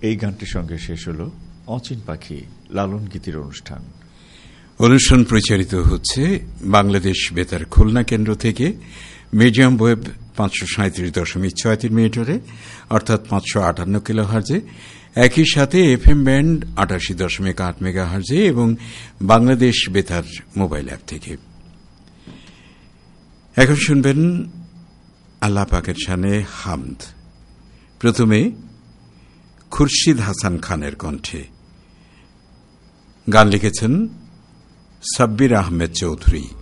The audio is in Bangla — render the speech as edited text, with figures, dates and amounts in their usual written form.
এই গানটির সঙ্গে শেষ হল অচিন পাখি লালন গীতির অনুষ্ঠান। অনুষ্ঠান প্রচারিত হচ্ছে বাংলাদেশ বেতার খুলনা কেন্দ্র থেকে মিডিয়াম ওয়েভ 537.36 মিটারে অর্থাৎ 558 কিলোহার্জে, একই সাথে এফএম ব্যান্ড 88.8 মেগাহার্জে এবং বাংলাদেশ বেতার মোবাইল অ্যাপ থেকে। এখন শুনবেন আল্লাহ পাকের শানে হামদ। প্রথমে খুরশিদ হাসান খানের কণ্ঠে। গান লিখেছেন সাব্বির আহমেদ চৌধুরী।